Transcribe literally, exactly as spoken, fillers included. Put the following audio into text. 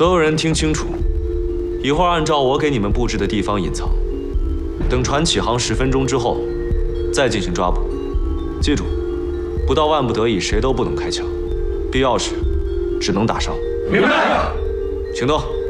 所有人听清楚，一会儿按照我给你们布置的地方隐藏，等船起航十分钟之后，再进行抓捕。记住，不到万不得已，谁都不能开枪，必要时只能打伤。 明白。 行动。